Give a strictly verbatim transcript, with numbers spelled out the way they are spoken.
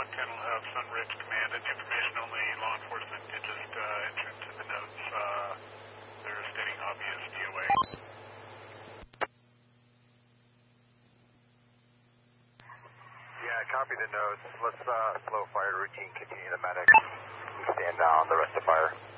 one ten will have Sunridge Command, and information only law enforcement did just uh, enter into the notes. Uh, they're stating obvious D O A. Yeah, copy the notes. Let's uh, slow fire routine, continue the medic. We stand down the rest of fire.